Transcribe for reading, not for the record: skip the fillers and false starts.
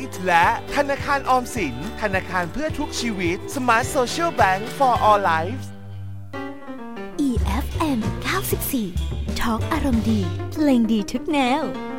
Point และธนาคารออมสินธนาคารเพื่อทุกชีวิต Smart Social Bank for All Lives EFM 94 Talk อารมณ์ดีเพลงดีทุกแนว